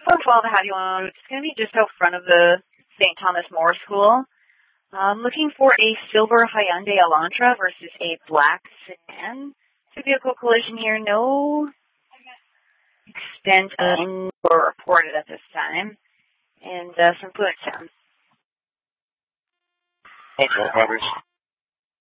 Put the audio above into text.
12, how do you want? It's going to be just out front of the St. Thomas More School. Looking for a silver Hyundai Elantra versus a black sedan. It's a vehicle collision here. No extent of injury reported at this time. And some fluid sounds. Okay, Brothers.